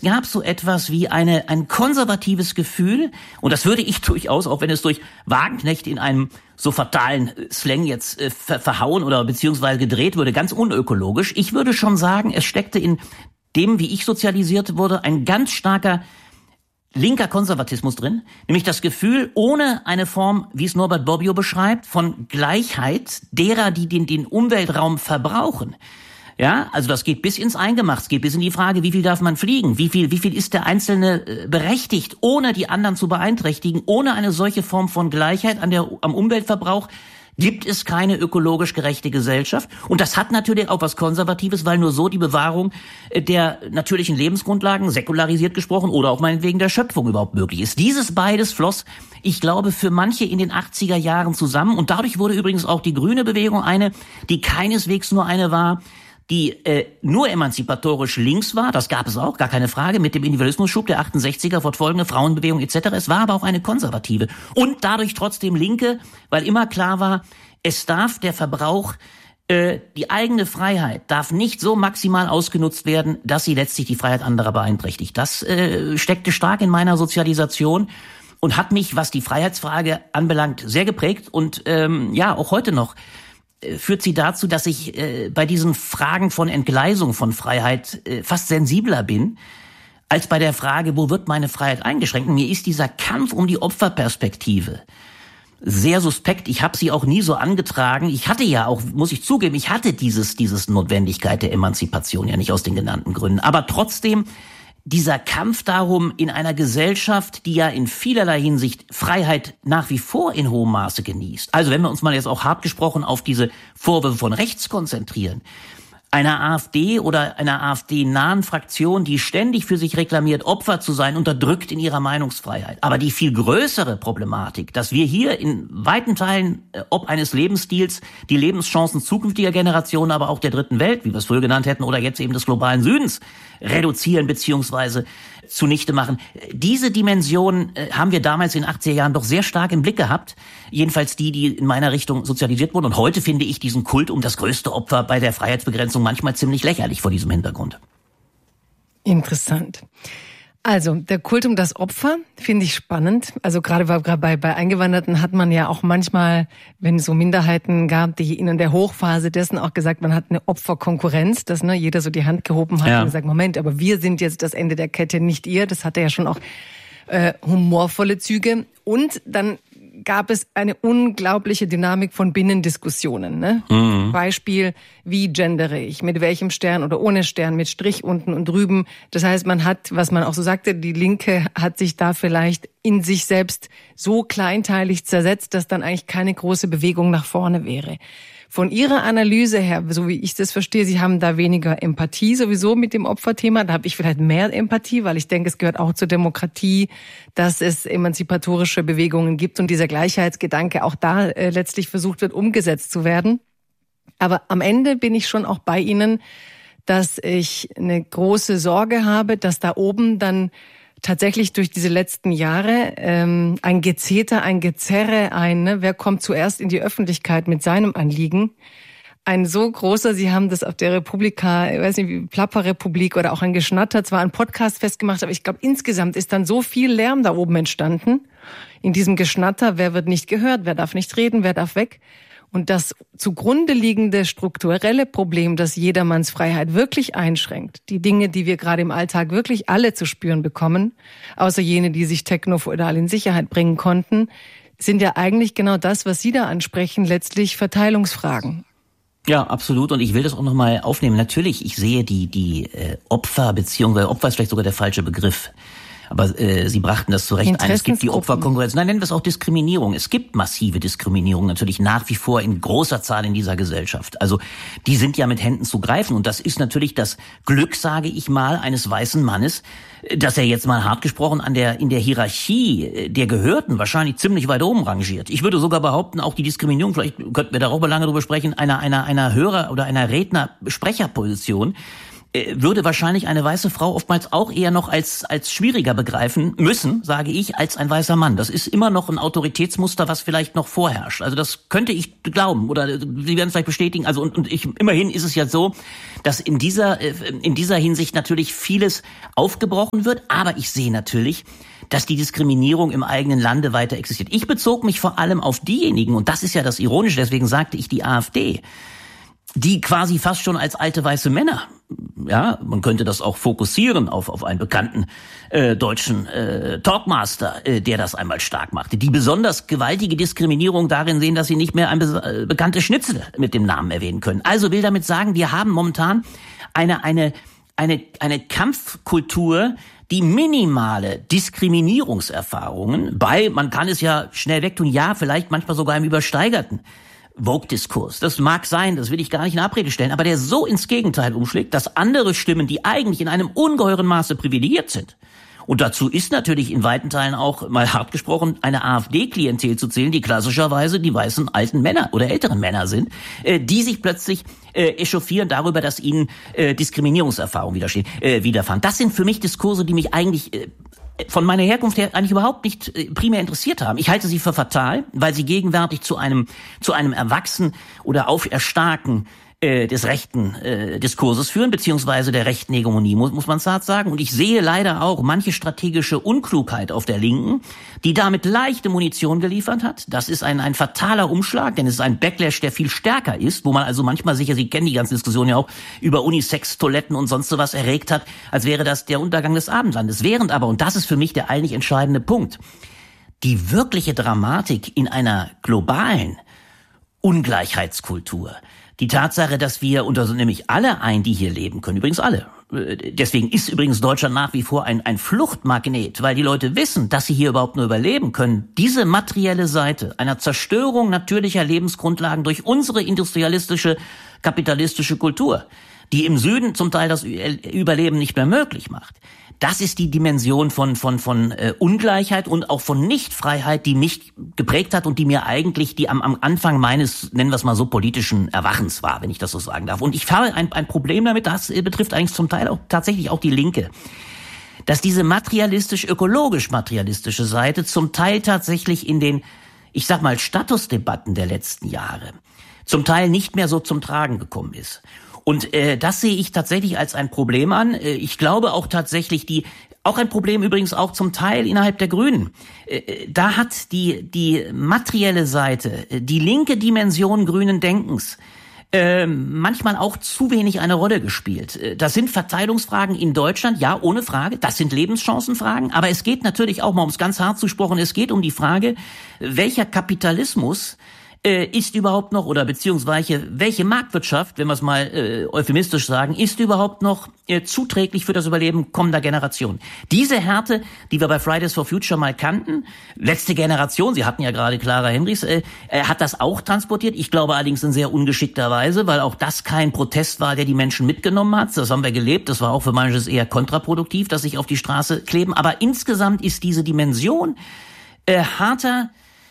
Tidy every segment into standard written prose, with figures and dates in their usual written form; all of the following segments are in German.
gab so etwas wie ein konservatives Gefühl, und das würde ich durchaus, auch wenn es durch Wagenknecht in einem so fatalen Slang jetzt verhauen oder beziehungsweise gedreht würde, ganz unökologisch. Ich würde schon sagen, es steckte in dem, wie ich sozialisiert wurde, ein ganz starker linker Konservatismus drin, nämlich das Gefühl, ohne eine Form, wie es Norbert Bobbio beschreibt, von Gleichheit derer, die den Umweltraum verbrauchen. Ja, also das geht bis ins Eingemachte, es geht bis in die Frage, wie viel darf man fliegen, wie viel ist der Einzelne berechtigt, ohne die anderen zu beeinträchtigen, ohne eine solche Form von Gleichheit am Umweltverbrauch gibt es keine ökologisch gerechte Gesellschaft. Und das hat natürlich auch was Konservatives, weil nur so die Bewahrung der natürlichen Lebensgrundlagen, säkularisiert gesprochen, oder auch meinetwegen der Schöpfung überhaupt möglich ist. Dieses beides floss, ich glaube, für manche in den 80er Jahren zusammen. Und dadurch wurde übrigens auch die grüne Bewegung eine, die keineswegs nur eine war, die nur emanzipatorisch links war, das gab es auch, gar keine Frage, mit dem Individualismusschub der 68er, fortfolgende Frauenbewegung etc. Es war aber auch eine konservative und dadurch trotzdem linke, weil immer klar war, es darf der Verbrauch, die eigene Freiheit darf nicht so maximal ausgenutzt werden, dass sie letztlich die Freiheit anderer beeinträchtigt. Das steckte stark in meiner Sozialisation und hat mich, was die Freiheitsfrage anbelangt, sehr geprägt und auch heute noch führt sie dazu, dass ich bei diesen Fragen von Entgleisung von Freiheit fast sensibler bin, als bei der Frage, wo wird meine Freiheit eingeschränkt? Und mir ist dieser Kampf um die Opferperspektive sehr suspekt. Ich habe sie auch nie so angetragen. Ich hatte ja auch, muss ich zugeben, ich hatte dieses Notwendigkeit der Emanzipation ja nicht aus den genannten Gründen. Aber trotzdem dieser Kampf darum, in einer Gesellschaft, die ja in vielerlei Hinsicht Freiheit nach wie vor in hohem Maße genießt. Also wenn wir uns mal jetzt auch hart gesprochen auf diese Vorwürfe von rechts konzentrieren, einer AfD oder einer AfD-nahen Fraktion, die ständig für sich reklamiert, Opfer zu sein, unterdrückt in ihrer Meinungsfreiheit. Aber die viel größere Problematik, dass wir hier in weiten Teilen, ob eines Lebensstils, die Lebenschancen zukünftiger Generationen, aber auch der dritten Welt, wie wir es früher genannt hätten, oder jetzt eben des globalen Südens, reduzieren bzw. zunichte machen. Diese Dimension haben wir damals in den 80er Jahren doch sehr stark im Blick gehabt. Jedenfalls die in meiner Richtung sozialisiert wurden. Und heute finde ich diesen Kult um das größte Opfer bei der Freiheitsbegrenzung manchmal ziemlich lächerlich vor diesem Hintergrund. Interessant. Also, der Kult um das Opfer finde ich spannend. Also gerade bei Eingewanderten hat man ja auch manchmal, wenn es so Minderheiten gab, die in der Hochphase dessen auch gesagt, man hat eine Opferkonkurrenz, dass jeder so die Hand gehoben hat und gesagt, Moment, aber wir sind jetzt das Ende der Kette, nicht ihr. Das hatte ja schon auch humorvolle Züge. Und dann gab es eine unglaubliche Dynamik von Binnendiskussionen. Ne? Mhm. Beispiel, wie gendere ich, mit welchem Stern oder ohne Stern, mit Strich unten und drüben. Das heißt, man hat, was man auch so sagte, die Linke hat sich da vielleicht in sich selbst so kleinteilig zersetzt, dass dann eigentlich keine große Bewegung nach vorne wäre. Von Ihrer Analyse her, so wie ich das verstehe, Sie haben da weniger Empathie sowieso mit dem Opferthema. Da habe ich vielleicht mehr Empathie, weil ich denke, es gehört auch zur Demokratie, dass es emanzipatorische Bewegungen gibt und dieser Gleichheitsgedanke auch da letztlich versucht wird, umgesetzt zu werden. Aber am Ende bin ich schon auch bei Ihnen, dass ich eine große Sorge habe, dass da oben dann tatsächlich durch diese letzten Jahre ein Gezeter, ein Gezerre, wer kommt zuerst in die Öffentlichkeit mit seinem Anliegen. Ein so großer, Sie haben das auf der Republika, ich weiß nicht, wie Plapperrepublik oder auch ein Geschnatter, zwar ein Podcast festgemacht, aber ich glaube, insgesamt ist dann so viel Lärm da oben entstanden. In diesem Geschnatter, wer wird nicht gehört, wer darf nicht reden, wer darf weg. Und das zugrunde liegende strukturelle Problem, das jedermanns Freiheit wirklich einschränkt, die Dinge, die wir gerade im Alltag wirklich alle zu spüren bekommen, außer jene, die sich technofeudal in Sicherheit bringen konnten, sind ja eigentlich genau das, was Sie da ansprechen, letztlich Verteilungsfragen. Ja, absolut. Und ich will das auch nochmal aufnehmen. Natürlich, ich sehe die Opfer, beziehungsweise Opfer ist vielleicht sogar der falsche Begriff. Aber Sie brachten das zu Recht ein. Es gibt die Opferkonkurrenz. Nein, nennen wir es auch Diskriminierung. Es gibt massive Diskriminierung natürlich nach wie vor in großer Zahl in dieser Gesellschaft. Also die sind ja mit Händen zu greifen. Und das ist natürlich das Glück, sage ich mal, eines weißen Mannes, dass er jetzt mal hart gesprochen in der Hierarchie der Gehörten wahrscheinlich ziemlich weit oben rangiert. Ich würde sogar behaupten, auch die Diskriminierung, vielleicht könnten wir darüber lange drüber sprechen, einer Hörer- oder einer Redner-Sprecherposition, würde wahrscheinlich eine weiße Frau oftmals auch eher noch als schwieriger begreifen müssen, sage ich, als ein weißer Mann. Das ist immer noch ein Autoritätsmuster, was vielleicht noch vorherrscht. Also das könnte ich glauben oder Sie werden es vielleicht bestätigen. Also und immerhin ist es ja so, dass in dieser Hinsicht natürlich vieles aufgebrochen wird. Aber ich sehe natürlich, dass die Diskriminierung im eigenen Lande weiter existiert. Ich bezog mich vor allem auf diejenigen, und das ist ja das Ironische, deswegen sagte ich die AfD, die quasi fast schon als alte weiße Männer, ja, man könnte das auch fokussieren auf einen bekannten deutschen Talkmaster, der das einmal stark machte, die besonders gewaltige Diskriminierung darin sehen, dass sie nicht mehr ein bekanntes Schnitzel mit dem Namen erwähnen können. Also will damit sagen, wir haben momentan eine Kampfkultur, die minimale Diskriminierungserfahrungen man kann es ja schnell wegtun, ja, vielleicht manchmal sogar im übersteigerten Woke-Diskurs. Das mag sein, das will ich gar nicht in Abrede stellen, aber der so ins Gegenteil umschlägt, dass andere Stimmen, die eigentlich in einem ungeheuren Maße privilegiert sind, und dazu ist natürlich in weiten Teilen auch, mal hart gesprochen, eine AfD-Klientel zu zählen, die klassischerweise die weißen alten Männer oder älteren Männer sind, die sich plötzlich echauffieren darüber, dass ihnen Diskriminierungserfahrungen widerfahren. Das sind für mich Diskurse, die mich eigentlich von meiner Herkunft her eigentlich überhaupt nicht primär interessiert haben. Ich halte sie für fatal, weil sie gegenwärtig zu einem Erwachsen oder Auferstarken des rechten Diskurses führen, beziehungsweise der rechten Hegemonie, muss man zart sagen. Und ich sehe leider auch manche strategische Unklugheit auf der Linken, die damit leichte Munition geliefert hat. Das ist ein fataler Umschlag, denn es ist ein Backlash, der viel stärker ist, wo man also manchmal sicher, Sie kennen die ganze Diskussion ja auch, über Unisex-Toiletten und sonst sowas erregt hat, als wäre das der Untergang des Abendlandes. Während aber, und das ist für mich der eigentlich entscheidende Punkt, die wirkliche Dramatik in einer globalen Ungleichheitskultur, die Tatsache, dass wir, und da sind nämlich alle ein, die hier leben können, übrigens alle. Deswegen ist übrigens Deutschland nach wie vor ein Fluchtmagnet, weil die Leute wissen, dass sie hier überhaupt nur überleben können. Diese materielle Seite einer Zerstörung natürlicher Lebensgrundlagen durch unsere industrialistische, kapitalistische Kultur, die im Süden zum Teil das Überleben nicht mehr möglich macht. Das ist die Dimension von Ungleichheit und auch von Nichtfreiheit, die mich geprägt hat und die mir eigentlich die am Anfang meines, nennen wir es mal so, politischen Erwachens war, wenn ich das so sagen darf. Und ich habe ein Problem damit, das betrifft eigentlich zum Teil auch tatsächlich auch die Linke, dass diese ökologisch-materialistische Seite zum Teil tatsächlich in den, ich sag mal, Statusdebatten der letzten Jahre zum Teil nicht mehr so zum Tragen gekommen ist. Und das sehe ich tatsächlich als ein Problem an. Ich glaube auch tatsächlich auch ein Problem übrigens auch zum Teil innerhalb der Grünen. Da hat die materielle Seite, die linke Dimension grünen Denkens, manchmal auch zu wenig eine Rolle gespielt. Das sind Verteilungsfragen in Deutschland, ja, ohne Frage. Das sind Lebenschancenfragen. Aber es geht natürlich auch mal, um es ganz hart zu sprechen, es geht um die Frage, welcher Kapitalismus ist überhaupt noch, oder beziehungsweise welche Marktwirtschaft, wenn wir es mal euphemistisch sagen, ist überhaupt noch zuträglich für das Überleben kommender Generationen. Diese Härte, die wir bei Fridays for Future mal kannten, letzte Generation, Sie hatten ja gerade Clara Henrys, hat das auch transportiert. Ich glaube allerdings in sehr ungeschickter Weise, weil auch das kein Protest war, der die Menschen mitgenommen hat. Das haben wir gelebt. Das war auch für manches eher kontraproduktiv, dass sich auf die Straße kleben. Aber insgesamt ist diese Dimension harter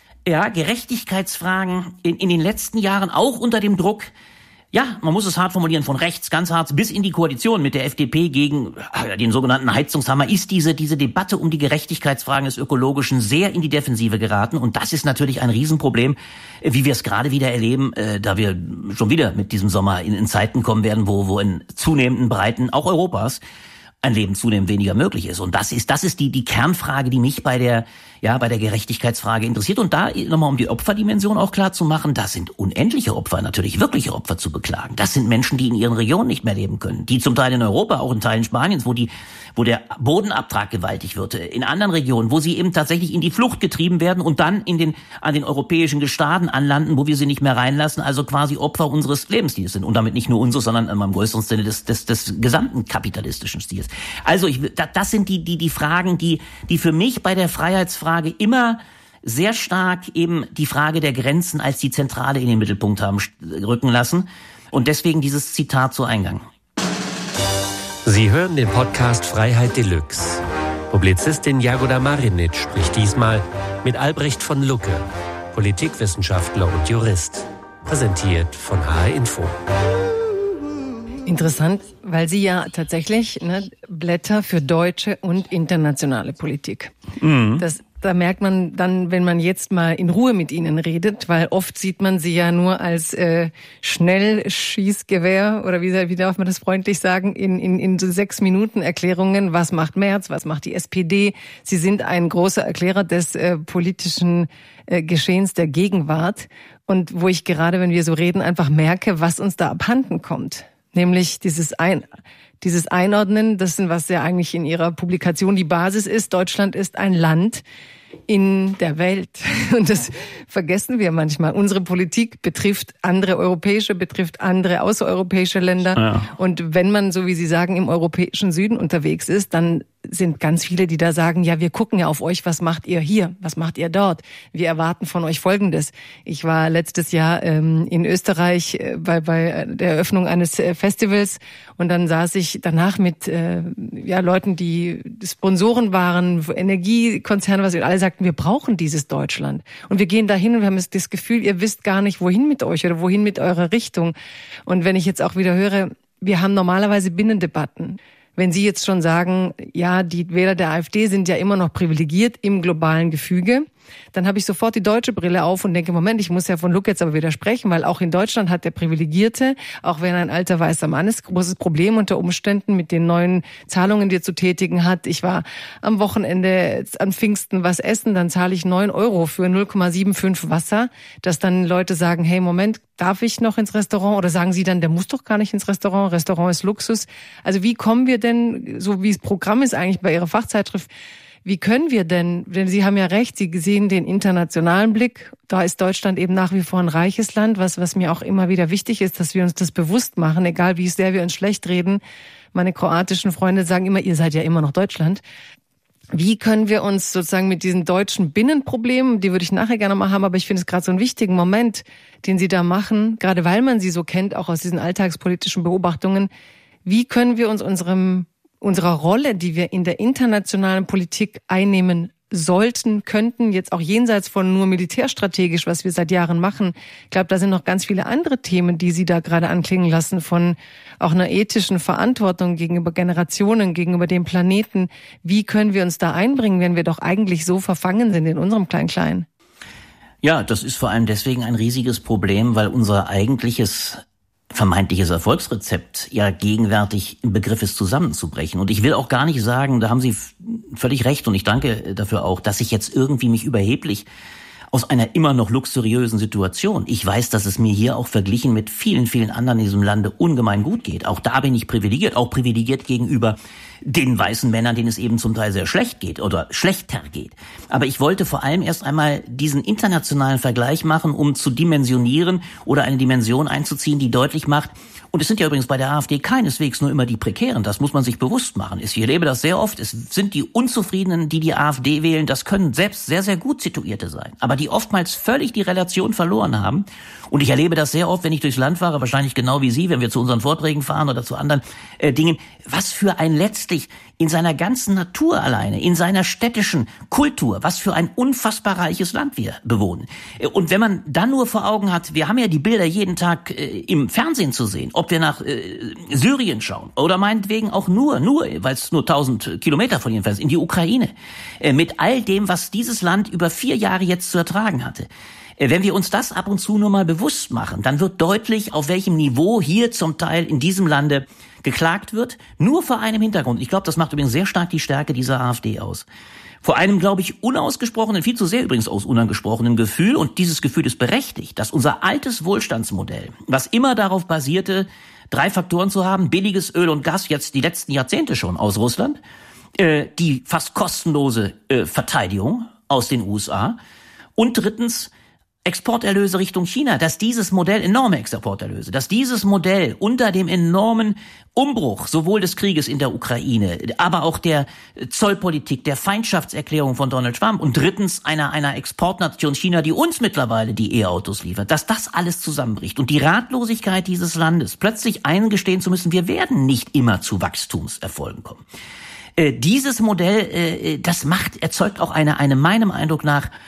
Gerechtigkeitsfragen in den letzten Jahren auch unter dem Druck, ja, man muss es hart formulieren, von rechts, ganz hart, bis in die Koalition mit der FDP gegen den sogenannten Heizungshammer, ist diese Debatte um die Gerechtigkeitsfragen des Ökologischen sehr in die Defensive geraten. Und das ist natürlich ein Riesenproblem, wie wir es gerade wieder erleben, da wir schon wieder mit diesem Sommer in Zeiten kommen werden, wo in zunehmenden Breiten, auch Europas, ein Leben zunehmend weniger möglich ist. Und das ist die Kernfrage, die mich bei der Gerechtigkeitsfrage interessiert. Und da nochmal, um die Opferdimension auch klar zu machen, das sind unendliche Opfer, natürlich wirkliche Opfer zu beklagen. Das sind Menschen, die in ihren Regionen nicht mehr leben können, die zum Teil in Europa, auch in Teilen Spaniens, wo der Bodenabtrag gewaltig wird, in anderen Regionen, wo sie eben tatsächlich in die Flucht getrieben werden und dann an den europäischen Gestaden anlanden, wo wir sie nicht mehr reinlassen, also quasi Opfer unseres Lebensstils sind. Und damit nicht nur unseres, sondern im größeren Sinne des gesamten kapitalistischen Stils. Also das sind die Fragen, die für mich bei der Freiheitsfrage immer sehr stark eben die Frage der Grenzen als die Zentrale in den Mittelpunkt haben rücken lassen. Und deswegen dieses Zitat zu Eingang. Sie hören den Podcast Freiheit Deluxe. Publizistin Jagoda Marinic spricht diesmal mit Albrecht von Lucke, Politikwissenschaftler und Jurist. Präsentiert von HR Info. Interessant, weil Sie ja tatsächlich Blätter für deutsche und internationale Politik. Mhm. Da merkt man dann, wenn man jetzt mal in Ruhe mit Ihnen redet, weil oft sieht man Sie ja nur als Schnellschießgewehr oder wie darf man das freundlich sagen, in 6 Minuten Erklärungen, was macht Merz, was macht die SPD. Sie sind ein großer Erklärer des politischen Geschehens der Gegenwart und wo ich gerade, wenn wir so reden, einfach merke, was uns da abhanden kommt. Nämlich dieses Einordnen, das ist, was ja eigentlich in Ihrer Publikation die Basis ist. Deutschland ist ein Land in der Welt. Und das vergessen wir manchmal. Unsere Politik betrifft andere europäische, betrifft andere außereuropäische Länder. Ja. Und wenn man, so wie Sie sagen, im europäischen Süden unterwegs ist, dann sind ganz viele, die da sagen, ja, wir gucken ja auf euch, was macht ihr hier, was macht ihr dort? Wir erwarten von euch Folgendes. Ich war letztes Jahr in Österreich bei der Eröffnung eines Festivals und dann saß ich danach mit Leuten, die Sponsoren waren, Energiekonzerne, was wir alle sagten, wir brauchen dieses Deutschland. Und wir gehen dahin und wir haben das Gefühl, ihr wisst gar nicht, wohin mit euch oder wohin mit eurer Richtung. Und wenn ich jetzt auch wieder höre, wir haben normalerweise Binnendebatten. Wenn Sie jetzt schon sagen, ja, die Wähler der AfD sind ja immer noch privilegiert im globalen Gefüge, dann habe ich sofort die deutsche Brille auf und denke, Moment, ich muss ja von Luc jetzt aber widersprechen, weil auch in Deutschland hat der Privilegierte, auch wenn er ein alter weißer Mann ist, großes Problem unter Umständen mit den neuen Zahlungen, die er zu tätigen hat. Ich war am Wochenende an Pfingsten was essen, dann zahle ich 9 € für 0,75 Wasser, dass dann Leute sagen, hey, Moment, darf ich noch ins Restaurant? Oder sagen Sie dann, der muss doch gar nicht ins Restaurant, Restaurant ist Luxus. Also wie kommen wir denn, so wie das Programm ist eigentlich bei Ihrer Fachzeitschrift, wie können wir denn Sie haben ja recht, Sie sehen den internationalen Blick, da ist Deutschland eben nach wie vor ein reiches Land, was mir auch immer wieder wichtig ist, dass wir uns das bewusst machen, egal wie sehr wir uns schlecht reden. Meine kroatischen Freunde sagen immer, ihr seid ja immer noch Deutschland. Wie können wir uns sozusagen mit diesen deutschen Binnenproblemen, die würde ich nachher gerne mal haben, aber ich finde es gerade so einen wichtigen Moment, den Sie da machen, gerade weil man Sie so kennt, auch aus diesen alltagspolitischen Beobachtungen, wie können wir uns unserer Rolle, die wir in der internationalen Politik einnehmen sollten, könnten, jetzt auch jenseits von nur militärstrategisch, was wir seit Jahren machen. Ich glaube, da sind noch ganz viele andere Themen, die Sie da gerade anklingen lassen, von auch einer ethischen Verantwortung gegenüber Generationen, gegenüber dem Planeten. Wie können wir uns da einbringen, wenn wir doch eigentlich so verfangen sind in unserem Klein-Klein? Ja, das ist vor allem deswegen ein riesiges Problem, weil unser eigentliches vermeintliches Erfolgsrezept ja gegenwärtig im Begriff ist, zusammenzubrechen. Und ich will auch gar nicht sagen, da haben Sie völlig recht und ich danke dafür auch, dass ich jetzt irgendwie mich überheblich aus einer immer noch luxuriösen Situation. Ich weiß, dass es mir hier auch verglichen mit vielen, vielen anderen in diesem Lande ungemein gut geht. Auch da bin ich privilegiert, auch privilegiert gegenüber den weißen Männern, denen es eben zum Teil sehr schlecht geht oder schlechter geht. Aber ich wollte vor allem erst einmal diesen internationalen Vergleich machen, um zu dimensionieren oder eine Dimension einzuziehen, die deutlich macht, und es sind ja übrigens bei der AfD keineswegs nur immer die Prekären, das muss man sich bewusst machen. Ich erlebe das sehr oft, es sind die Unzufriedenen, die AfD wählen, das können selbst sehr, sehr gut Situierte sein, aber die oftmals völlig die Relation verloren haben. Und ich erlebe das sehr oft, wenn ich durchs Land fahre, wahrscheinlich genau wie Sie, wenn wir zu unseren Vorträgen fahren oder zu anderen Dingen, was für ein letztlich in seiner ganzen Natur alleine, in seiner städtischen Kultur, was für ein unfassbar reiches Land wir bewohnen. Und wenn man dann nur vor Augen hat, wir haben ja die Bilder jeden Tag im Fernsehen zu sehen, ob wir nach Syrien schauen oder meinetwegen auch nur, weil es nur 1000 Kilometer von jedenfalls, in die Ukraine, mit all dem, was dieses Land über 4 Jahre jetzt zu ertragen hatte. Wenn wir uns das ab und zu nur mal bewusst machen, dann wird deutlich, auf welchem Niveau hier zum Teil in diesem Lande geklagt wird, nur vor einem Hintergrund. Ich glaube, das macht übrigens sehr stark die Stärke dieser AfD aus. Vor einem, glaube ich, unausgesprochenen, viel zu sehr übrigens aus unangesprochenen Gefühl, und dieses Gefühl ist berechtigt, dass unser altes Wohlstandsmodell, was immer darauf basierte, 3 Faktoren zu haben, billiges Öl und Gas, jetzt die letzten Jahrzehnte schon aus Russland, die fast kostenlose Verteidigung aus den USA und drittens Exporterlöse Richtung China, dass dieses Modell, enorme Exporterlöse, dass dieses Modell unter dem enormen Umbruch sowohl des Krieges in der Ukraine, aber auch der Zollpolitik, der Feindschaftserklärung von Donald Trump und drittens einer Exportnation China, die uns mittlerweile die E-Autos liefert, dass das alles zusammenbricht und die Ratlosigkeit dieses Landes, plötzlich eingestehen zu müssen, wir werden nicht immer zu Wachstumserfolgen kommen. Dieses Modell, das erzeugt auch eine meinem Eindruck nach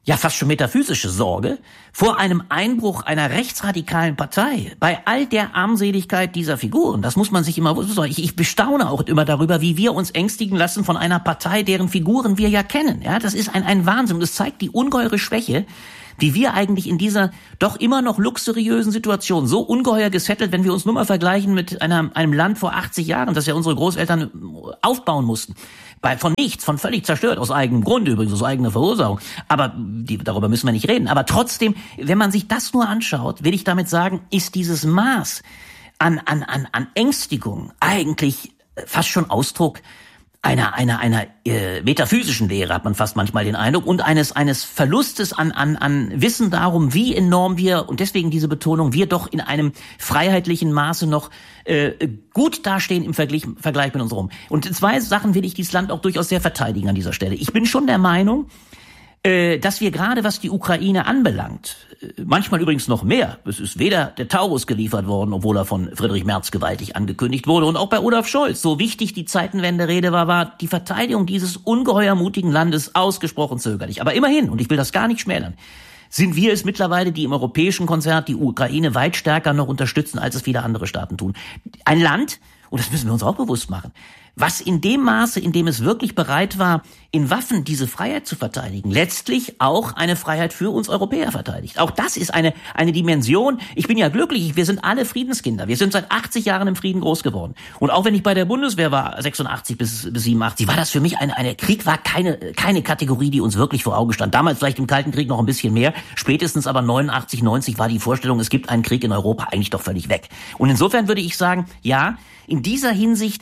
ja fast schon metaphysische Sorge vor einem Einbruch einer rechtsradikalen Partei. Bei all der Armseligkeit dieser Figuren, das muss man sich immer, ich bestaune auch immer darüber, wie wir uns ängstigen lassen von einer Partei, deren Figuren wir ja kennen. Ja, das ist ein Wahnsinn und es zeigt die ungeheure Schwäche, die wir eigentlich in dieser doch immer noch luxuriösen Situation so ungeheuer gesettelt, wenn wir uns nur mal vergleichen mit einem Land vor 80 Jahren, das ja unsere Großeltern aufbauen mussten. Von nichts, von völlig zerstört, aus eigenem Grund übrigens, aus eigener Verursachung. Aber darüber müssen wir nicht reden. Aber trotzdem, wenn man sich das nur anschaut, will ich damit sagen, ist dieses Maß an Ängstigung eigentlich fast schon Ausdruck einer metaphysischen Lehre, hat man fast manchmal den Eindruck, und eines Verlustes an Wissen darum, wie enorm wir, und deswegen diese Betonung, wir doch in einem freiheitlichen Maße noch gut dastehen im Vergleich mit unserem. Und 2 Sachen will ich dieses Land auch durchaus sehr verteidigen an dieser Stelle. Ich bin schon der Meinung, dass wir gerade, was die Ukraine anbelangt, manchmal übrigens noch mehr, es ist weder der Taurus geliefert worden, obwohl er von Friedrich Merz gewaltig angekündigt wurde, und auch bei Olaf Scholz, so wichtig die Zeitenwende-Rede war die Verteidigung dieses ungeheuer mutigen Landes ausgesprochen zögerlich. Aber immerhin, und ich will das gar nicht schmälern, sind wir es mittlerweile, die im europäischen Konzert die Ukraine weit stärker noch unterstützen, als es viele andere Staaten tun. Ein Land, und das müssen wir uns auch bewusst machen, was in dem Maße, in dem es wirklich bereit war, in Waffen diese Freiheit zu verteidigen, letztlich auch eine Freiheit für uns Europäer verteidigt. Auch das ist eine Dimension. Ich bin ja glücklich, wir sind alle Friedenskinder. Wir sind seit 80 Jahren im Frieden groß geworden. Und auch wenn ich bei der Bundeswehr war, 86 bis 87, war das für mich Krieg war keine Kategorie, die uns wirklich vor Augen stand. Damals vielleicht im Kalten Krieg noch ein bisschen mehr. Spätestens aber 89, 90 war die Vorstellung, es gibt einen Krieg in Europa, eigentlich doch völlig weg. Und insofern würde ich sagen, ja, in dieser Hinsicht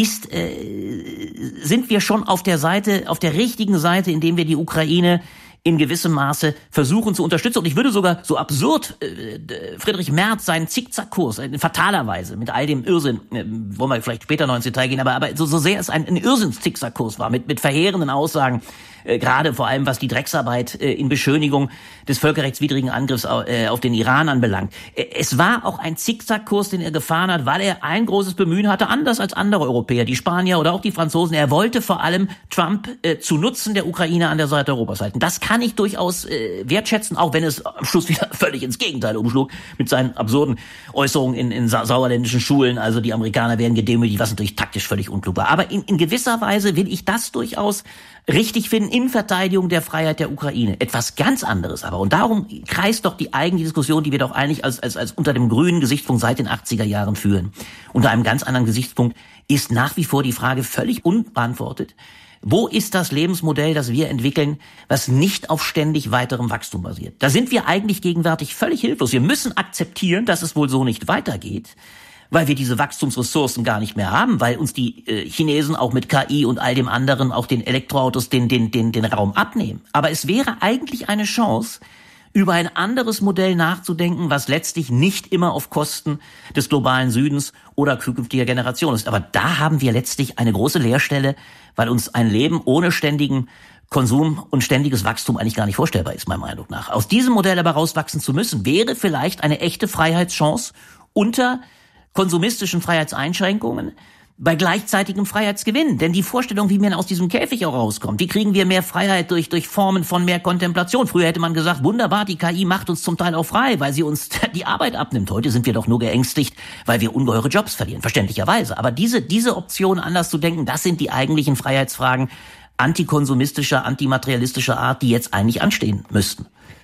sind wir schon auf der richtigen Seite, indem wir die Ukraine in gewissem Maße versuchen zu unterstützen. Und ich würde sogar, so absurd Friedrich Merz seinen Zickzackkurs, fatalerweise, mit all dem Irrsinn, wollen wir vielleicht später noch ins Detail gehen, aber so sehr es ein Irrsinns-Zickzackkurs war, mit verheerenden Aussagen, gerade vor allem was die Drecksarbeit in Beschönigung des völkerrechtswidrigen Angriffs auf den Iran anbelangt. Es war auch ein Zickzackkurs, den er gefahren hat, weil er ein großes Bemühen hatte, anders als andere Europäer, die Spanier oder auch die Franzosen. Er wollte vor allem Trump zu Nutzen der Ukraine an der Seite Europas halten. Das kann ich durchaus wertschätzen, auch wenn es am Schluss wieder völlig ins Gegenteil umschlug mit seinen absurden Äußerungen in sauerländischen Schulen. Also die Amerikaner werden gedemütigt, was natürlich taktisch völlig unklug war. Aber in gewisser Weise will ich das durchaus richtig finden in Verteidigung der Freiheit der Ukraine. Etwas ganz anderes aber. Und darum kreist doch die eigentliche Diskussion, die wir doch eigentlich als unter dem grünen Gesichtspunkt seit den 80er Jahren führen. Unter einem ganz anderen Gesichtspunkt ist nach wie vor die Frage völlig unbeantwortet: Wo ist das Lebensmodell, das wir entwickeln, was nicht auf ständig weiterem Wachstum basiert? Da sind wir eigentlich gegenwärtig völlig hilflos. Wir müssen akzeptieren, dass es wohl so nicht weitergeht, weil wir diese Wachstumsressourcen gar nicht mehr haben, weil uns die Chinesen auch mit KI und all dem anderen, auch den Elektroautos, den Raum abnehmen. Aber es wäre eigentlich eine Chance, über ein anderes Modell nachzudenken, was letztlich nicht immer auf Kosten des globalen Südens oder zukünftiger Generationen ist. Aber da haben wir letztlich eine große Leerstelle, weil uns ein Leben ohne ständigen Konsum und ständiges Wachstum eigentlich gar nicht vorstellbar ist, meiner Meinung nach. Aus diesem Modell aber rauswachsen zu müssen, wäre vielleicht eine echte Freiheitschance unter konsumistischen Freiheitseinschränkungen bei gleichzeitigem Freiheitsgewinn. Denn die Vorstellung, wie man aus diesem Käfig auch rauskommt, wie kriegen wir mehr Freiheit durch Formen von mehr Kontemplation? Früher hätte man gesagt, wunderbar, die KI macht uns zum Teil auch frei, weil sie uns die Arbeit abnimmt. Heute sind wir doch nur geängstigt, weil wir ungeheure Jobs verlieren, verständlicherweise. Aber diese Option, anders zu denken, das sind die eigentlichen Freiheitsfragen antikonsumistischer, antimaterialistischer Art, die jetzt eigentlich anstehen müssten.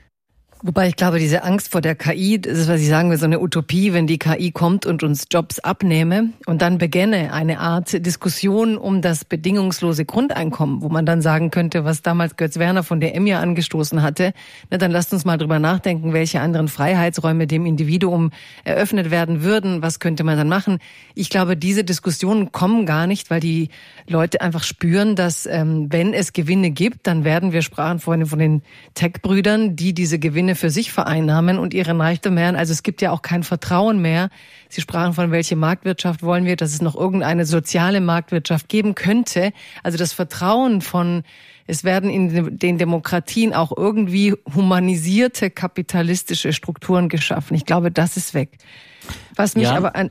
Wobei ich glaube, diese Angst vor der KI, das ist, was ich sagen will, so eine Utopie, wenn die KI kommt und uns Jobs abnehme und dann beginne eine Art Diskussion um das bedingungslose Grundeinkommen, wo man dann sagen könnte, was damals Götz Werner von der EMIA angestoßen hatte, na, dann lasst uns mal drüber nachdenken, welche anderen Freiheitsräume dem Individuum eröffnet werden würden, was könnte man dann machen. Ich glaube, diese Diskussionen kommen gar nicht, weil die Leute einfach spüren, dass wenn es Gewinne gibt, dann werden, wir sprachen vorhin von den Tech-Brüdern, die diese Gewinne Gewinne für sich vereinnahmen und ihren Reichtum mehren. Also es gibt ja auch kein Vertrauen mehr. Sie sprachen von, welche Marktwirtschaft wollen wir, dass es noch irgendeine soziale Marktwirtschaft geben könnte. Also das Vertrauen von, es werden in den Demokratien auch irgendwie humanisierte kapitalistische Strukturen geschaffen. Ich glaube, das ist weg. Was mich aber an,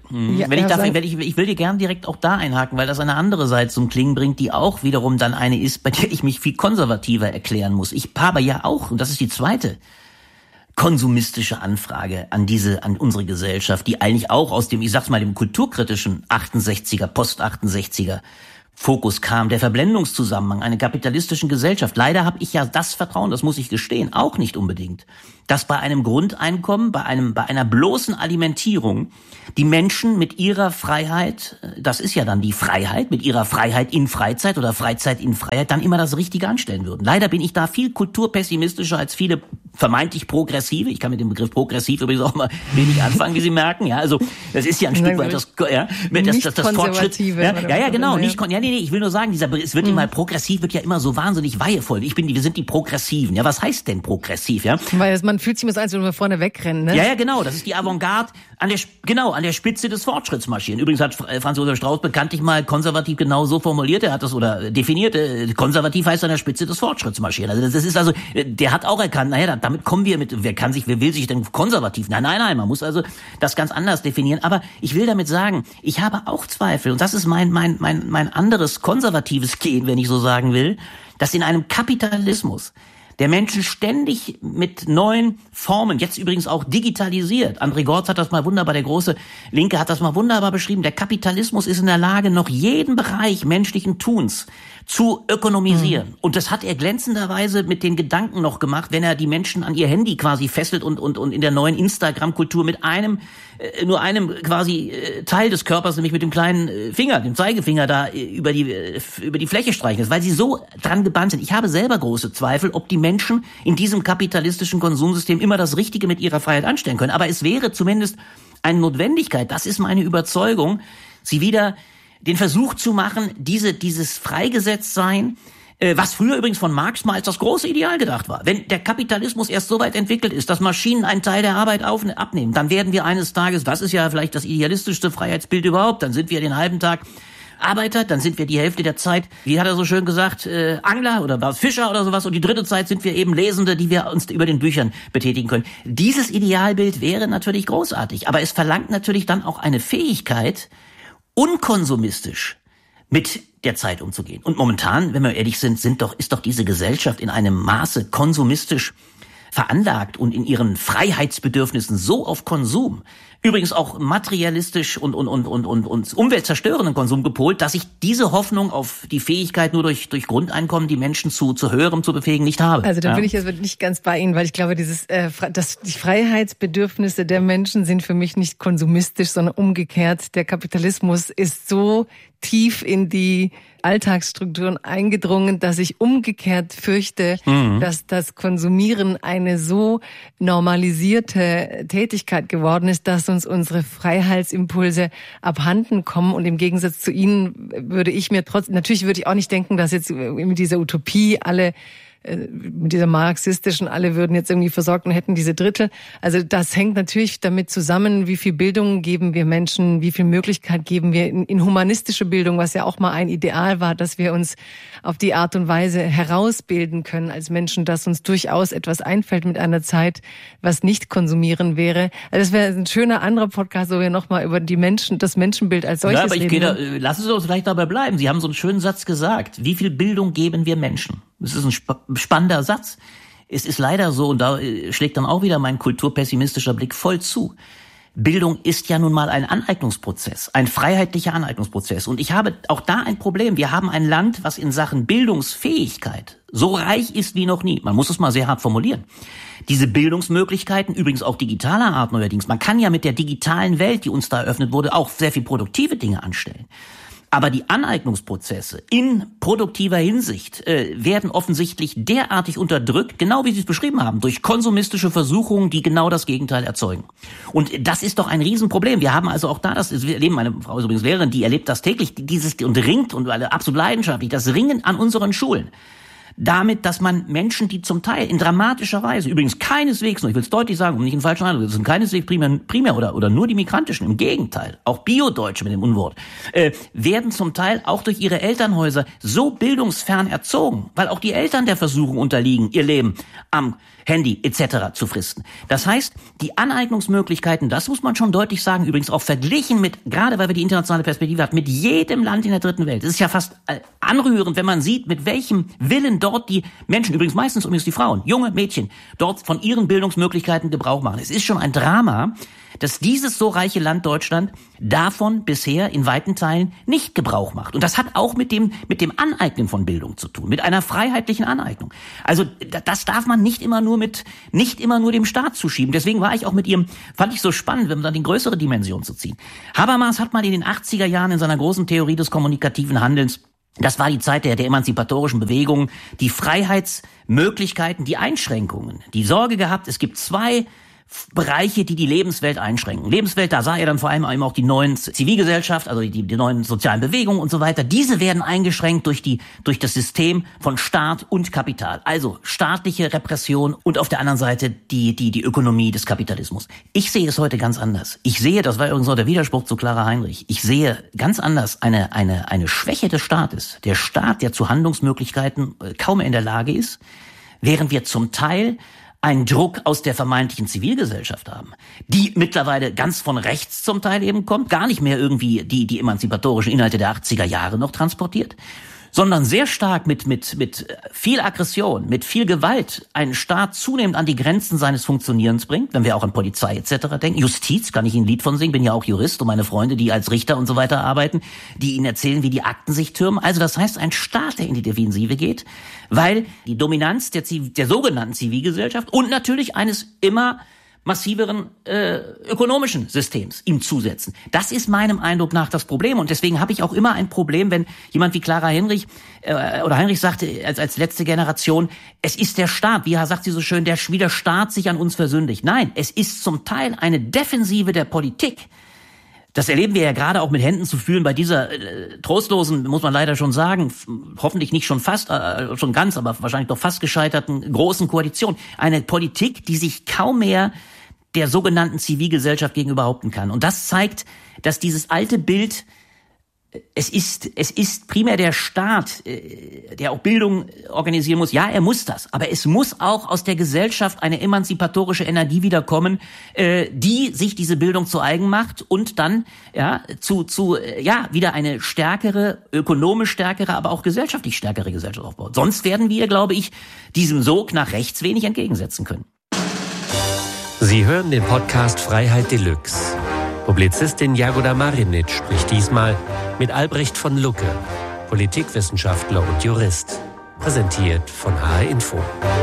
ich will dir gerne direkt auch da einhaken, weil das eine andere Seite zum Klingen bringt, die auch wiederum dann eine ist, bei der ich mich viel konservativer erklären muss. Ich habe ja auch, und das ist die zweite konsumistische Anfrage an unsere Gesellschaft, die eigentlich auch aus dem, ich sag's mal, dem kulturkritischen 68er, Post-68er Fokus kam, der Verblendungszusammenhang einer kapitalistischen Gesellschaft. Leider habe ich ja das Vertrauen, das muss ich gestehen, auch nicht unbedingt, dass bei einem Grundeinkommen, bei einer bloßen Alimentierung die Menschen mit ihrer Freiheit, das ist ja dann die Freiheit, mit ihrer Freiheit in Freizeit oder Freizeit in Freiheit dann immer das Richtige anstellen würden. Leider bin ich da viel kulturpessimistischer als viele vermeintlich Progressive. Ich kann mit dem Begriff progressiv übrigens auch mal wenig anfangen, wie Sie merken. Ja, also das ist ja ein Stück weit das Fortschritt. Ja, genau. Nee, ich will nur sagen, es wird immer progressiv, wird ja immer so wahnsinnig weihevoll. Wir sind die Progressiven. Ja, was heißt denn progressiv? Ja, weil man fühlt sich immer so als wenn wir vorne wegrennen. Ne? Ja, genau. Das ist die Avantgarde an der Spitze des Fortschritts marschieren. Übrigens hat Franz Josef Strauß bekanntlich mal konservativ genau so formuliert. Er hat das oder definiert. Konservativ heißt an der Spitze des Fortschritts marschieren. Also das ist der hat auch erkannt. Naja, damit kommen wir mit. Wer will sich denn konservativ? Nein. Man muss also das ganz anders definieren. Aber ich will damit sagen, ich habe auch Zweifel und das ist mein anderes konservatives Gen, wenn ich so sagen will, dass in einem Kapitalismus der Menschen ständig mit neuen Formen, jetzt übrigens auch digitalisiert. André Gortz hat das mal wunderbar, der große Linke hat das mal wunderbar beschrieben. Der Kapitalismus ist in der Lage, noch jeden Bereich menschlichen Tuns zu ökonomisieren. Und das hat er glänzenderweise mit den Gedanken noch gemacht, wenn er die Menschen an ihr Handy quasi fesselt und in der neuen Instagram-Kultur mit nur einem quasi Teil des Körpers, nämlich mit dem kleinen Finger, dem Zeigefinger da über die Fläche streichen, weil sie so dran gebannt sind. Ich habe selber große Zweifel, ob die Menschen in diesem kapitalistischen Konsumsystem immer das Richtige mit ihrer Freiheit anstellen können. Aber es wäre zumindest eine Notwendigkeit, das ist meine Überzeugung, sie wieder den Versuch zu machen, dieses Freigesetztsein, was früher übrigens von Marx mal als das große Ideal gedacht war. Wenn der Kapitalismus erst so weit entwickelt ist, dass Maschinen einen Teil der Arbeit abnehmen, dann werden wir eines Tages, das ist ja vielleicht das idealistischste Freiheitsbild überhaupt, dann sind wir den halben Tag Arbeiter, dann sind wir die Hälfte der Zeit, wie hat er so schön gesagt, Angler oder Fischer oder sowas, und die dritte Zeit sind wir eben Lesende, die wir uns über den Büchern betätigen können. Dieses Idealbild wäre natürlich großartig, aber es verlangt natürlich dann auch eine Fähigkeit, unkonsumistisch mit der Zeit umzugehen. Und momentan, wenn wir ehrlich sind, ist doch diese Gesellschaft in einem Maße konsumistisch veranlagt und in ihren Freiheitsbedürfnissen so auf Konsum, übrigens auch materialistisch und umweltzerstörenden Konsum gepolt, dass ich diese Hoffnung auf die Fähigkeit nur durch Grundeinkommen die Menschen zu Höherem zu befähigen nicht habe. Also da bin ich jetzt nicht ganz bei Ihnen, weil ich glaube, die Freiheitsbedürfnisse der Menschen sind für mich nicht konsumistisch, sondern umgekehrt. Der Kapitalismus ist so tief in die Alltagsstrukturen eingedrungen, dass ich umgekehrt fürchte, dass das Konsumieren eine so normalisierte Tätigkeit geworden ist, dass uns unsere Freihetsimpulse abhanden kommen. Und im Gegensatz zu Ihnen natürlich würde ich auch nicht denken, dass jetzt mit dieser Utopie mit dieser marxistischen, alle würden jetzt irgendwie versorgt und hätten diese Drittel. Also das hängt natürlich damit zusammen, wie viel Bildung geben wir Menschen, wie viel Möglichkeit geben wir in humanistische Bildung, was ja auch mal ein Ideal war, dass wir uns auf die Art und Weise herausbilden können als Menschen, dass uns durchaus etwas einfällt mit einer Zeit, was nicht konsumieren wäre. Also das wäre ein schöner anderer Podcast, wo wir nochmal über das Menschenbild als solches reden. Lassen Sie uns vielleicht dabei bleiben. Sie haben so einen schönen Satz gesagt. Wie viel Bildung geben wir Menschen? Das ist ein spannender Satz. Es ist leider so, und da schlägt dann auch wieder mein kulturpessimistischer Blick voll zu. Bildung ist ja nun mal ein Aneignungsprozess, ein freiheitlicher Aneignungsprozess. Und ich habe auch da ein Problem. Wir haben ein Land, was in Sachen Bildungsfähigkeit so reich ist wie noch nie. Man muss es mal sehr hart formulieren. Diese Bildungsmöglichkeiten, übrigens auch digitaler Art neuerdings, man kann ja mit der digitalen Welt, die uns da eröffnet wurde, auch sehr viel produktive Dinge anstellen. Aber die Aneignungsprozesse in produktiver Hinsicht werden offensichtlich derartig unterdrückt, genau wie Sie es beschrieben haben, durch konsumistische Versuchungen, die genau das Gegenteil erzeugen. Und das ist doch ein Riesenproblem. Wir haben also auch da wir erleben, meine Frau ist übrigens Lehrerin, die erlebt das täglich, und ringt, und absolut leidenschaftlich, das Ringen an unseren Schulen. damit, dass man Menschen, die zum Teil in dramatischer Weise, übrigens keineswegs, ich will es deutlich sagen, um nicht einen falschen Eindruck, das sind keineswegs primär oder nur die migrantischen, im Gegenteil, auch Bio-Deutsche mit dem Unwort, werden zum Teil auch durch ihre Elternhäuser so bildungsfern erzogen, weil auch die Eltern der Versuchung unterliegen, ihr Leben am Handy etc. zu fristen. Das heißt, die Aneignungsmöglichkeiten, das muss man schon deutlich sagen, übrigens auch verglichen mit, gerade weil wir die internationale Perspektive haben, mit jedem Land in der dritten Welt. Es ist ja fast anrührend, wenn man sieht, mit welchem Willen dort die Menschen, übrigens die Frauen, junge Mädchen, dort von ihren Bildungsmöglichkeiten Gebrauch machen. Es ist schon ein Drama, dass dieses so reiche Land Deutschland davon bisher in weiten Teilen nicht Gebrauch macht. Und das hat auch mit dem Aneignen von Bildung zu tun, mit einer freiheitlichen Aneignung. Also das darf man nicht immer nur dem Staat zuschieben. Deswegen war ich auch mit ihm, fand ich so spannend, wenn man dann die größere Dimension zu ziehen. Habermas hat mal in den 80er Jahren in seiner großen Theorie des kommunikativen Handelns, das war die Zeit der emanzipatorischen Bewegungen, die Freiheitsmöglichkeiten, die Einschränkungen, die Sorge gehabt, es gibt zwei Bereiche, die Lebenswelt einschränken. Lebenswelt, da sah er dann vor allem auch die neuen Zivilgesellschaft, also die neuen sozialen Bewegungen und so weiter. Diese werden eingeschränkt durch das System von Staat und Kapital. Also staatliche Repression und auf der anderen Seite die Ökonomie des Kapitalismus. Ich sehe es heute ganz anders. Ich sehe, das war übrigens auch der Widerspruch zu Clara Heinrich, ich sehe ganz anders eine Schwäche des Staates. Der Staat, der zu Handlungsmöglichkeiten kaum in der Lage ist, während wir zum Teil einen Druck aus der vermeintlichen Zivilgesellschaft haben, die mittlerweile ganz von rechts zum Teil eben kommt, gar nicht mehr irgendwie die emanzipatorischen Inhalte der 80er Jahre noch transportiert, sondern sehr stark mit viel Aggression, mit viel Gewalt einen Staat zunehmend an die Grenzen seines Funktionierens bringt, wenn wir auch an Polizei etc. denken. Justiz, kann ich Ihnen ein Lied von singen, bin ja auch Jurist und meine Freunde, die als Richter und so weiter arbeiten, die Ihnen erzählen, wie die Akten sich türmen. Also das heißt, ein Staat, der in die Defensive geht, weil die Dominanz der sogenannten Zivilgesellschaft und natürlich eines immer massiveren ökonomischen Systems ihm zusetzen. Das ist meinem Eindruck nach das Problem. Und deswegen habe ich auch immer ein Problem, wenn jemand wie Clara Heinrich oder Heinrich sagte als letzte Generation, es ist der Staat, wie sagt sie so schön, wie der Staat sich an uns versündigt. Nein, es ist zum Teil eine Defensive der Politik. Das erleben wir ja gerade auch mit Händen zu fühlen bei dieser trostlosen, muss man leider schon sagen, hoffentlich nicht schon ganz, aber wahrscheinlich doch fast gescheiterten großen Koalition. Eine Politik, die sich kaum mehr der sogenannten Zivilgesellschaft gegenüber behaupten kann. Und das zeigt, dass dieses alte Bild, es ist primär der Staat, der auch Bildung organisieren muss. Ja, er muss das. Aber es muss auch aus der Gesellschaft eine emanzipatorische Energie wiederkommen, die sich diese Bildung zu eigen macht und dann wieder eine stärkere, ökonomisch stärkere, aber auch gesellschaftlich stärkere Gesellschaft aufbaut. Sonst werden wir, glaube ich, diesem Sog nach rechts wenig entgegensetzen können. Sie hören den Podcast Freiheit Deluxe. Publizistin Jagoda Marinic spricht diesmal mit Albrecht von Lucke, Politikwissenschaftler und Jurist. Präsentiert von HR Info.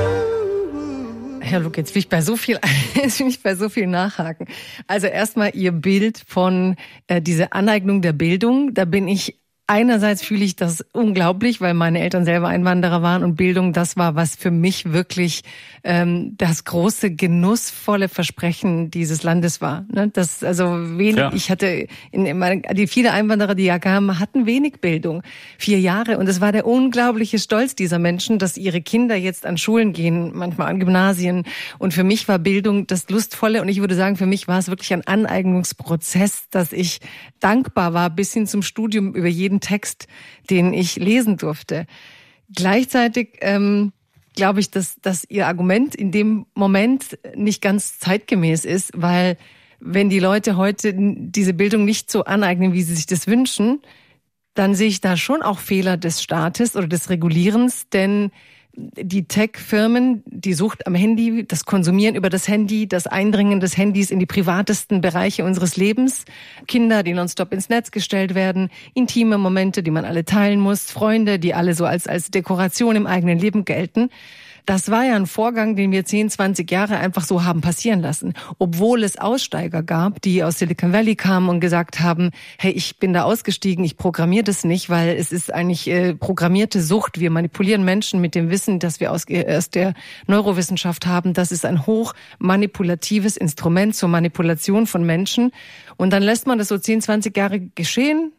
Herr Lucke, jetzt will ich bei so viel nachhaken. Also erstmal Ihr Bild von dieser Aneignung der Bildung. Da bin ich einerseits fühle ich das unglaublich, weil meine Eltern selber Einwanderer waren und Bildung, das war was für mich wirklich das große, genussvolle Versprechen dieses Landes war. Das ich hatte die viele Einwanderer, die ja kamen, hatten wenig Bildung, 4 Jahre, und es war der unglaubliche Stolz dieser Menschen, dass ihre Kinder jetzt an Schulen gehen, manchmal an Gymnasien. Und für mich war Bildung das Lustvolle, und ich würde sagen, für mich war es wirklich ein Aneignungsprozess, dass ich dankbar war bis hin zum Studium über jeden Text, den ich lesen durfte. Gleichzeitig glaube ich, dass Ihr Argument in dem Moment nicht ganz zeitgemäß ist, weil wenn die Leute heute diese Bildung nicht so aneignen, wie sie sich das wünschen, dann sehe ich da schon auch Fehler des Staates oder des Regulierens, denn die Tech-Firmen, die Sucht am Handy, das Konsumieren über das Handy, das Eindringen des Handys in die privatesten Bereiche unseres Lebens, Kinder, die nonstop ins Netz gestellt werden, intime Momente, die man alle teilen muss, Freunde, die alle so als Dekoration im eigenen Leben gelten. Das war ja ein Vorgang, den wir 10, 20 Jahre einfach so haben passieren lassen. Obwohl es Aussteiger gab, die aus Silicon Valley kamen und gesagt haben, hey, ich bin da ausgestiegen, ich programmiere das nicht, weil es ist eigentlich programmierte Sucht. Wir manipulieren Menschen mit dem Wissen, das wir aus der Neurowissenschaft haben. Das ist ein hoch manipulatives Instrument zur Manipulation von Menschen. Und dann lässt man das so 10, 20 Jahre geschehen.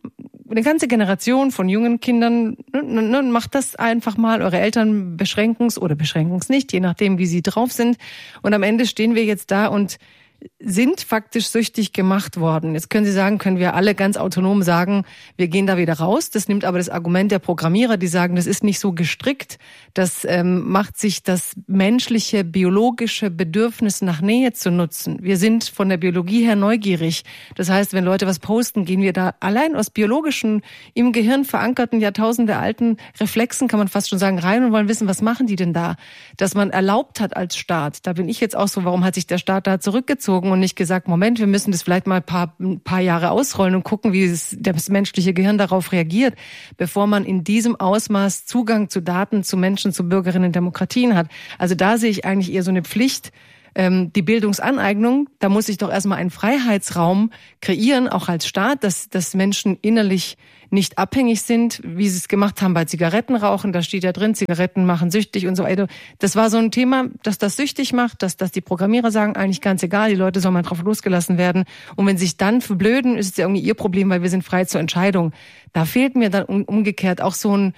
eine ganze Generation von jungen Kindern, macht das einfach mal, eure Eltern beschränken es nicht, je nachdem, wie sie drauf sind. Und am Ende stehen wir jetzt da und sind faktisch süchtig gemacht worden. Jetzt können Sie sagen, können wir alle ganz autonom sagen, wir gehen da wieder raus. Das nimmt aber das Argument der Programmierer, die sagen, das ist nicht so gestrickt. Das macht sich das menschliche, biologische Bedürfnis nach Nähe zu nutzen. Wir sind von der Biologie her neugierig. Das heißt, wenn Leute was posten, gehen wir da allein aus biologischen, im Gehirn verankerten, Jahrtausende alten Reflexen, kann man fast schon sagen, rein und wollen wissen, was machen die denn da? Dass man erlaubt hat als Staat. Da bin ich jetzt auch so, warum hat sich der Staat da zurückgezogen und nicht gesagt, Moment, wir müssen das vielleicht mal ein paar Jahre ausrollen und gucken, wie das menschliche Gehirn darauf reagiert, bevor man in diesem Ausmaß Zugang zu Daten, zu Menschen, zu Bürgerinnen und Demokratien hat. Also da sehe ich eigentlich eher so eine Pflicht, die Bildungsaneignung, da muss ich doch erstmal einen Freiheitsraum kreieren, auch als Staat, dass Menschen innerlich nicht abhängig sind, wie sie es gemacht haben bei Zigarettenrauchen. Da steht ja drin, Zigaretten machen süchtig und so weiter. Das war so ein Thema, dass das süchtig macht, dass die Programmierer sagen, eigentlich ganz egal, die Leute sollen mal drauf losgelassen werden. Und wenn sie sich dann verblöden, ist es ja irgendwie ihr Problem, weil wir sind frei zur Entscheidung. Da fehlt mir dann umgekehrt auch so ein